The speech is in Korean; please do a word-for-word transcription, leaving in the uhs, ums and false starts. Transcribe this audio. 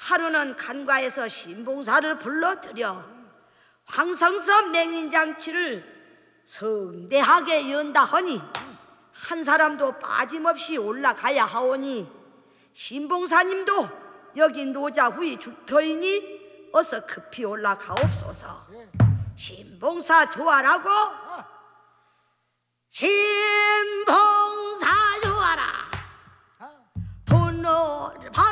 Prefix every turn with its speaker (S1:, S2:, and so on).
S1: 하루는 간과해서 신봉사를 불러들여 황성서 맹인장치를 성대하게 연다 하니 한 사람도 빠짐없이 올라가야 하오니 신봉사님도 여기 노자후이 죽터이니 어서 급히 올라가옵소서. 신봉사 좋아라고. 신봉사 좋아라. 돈을 바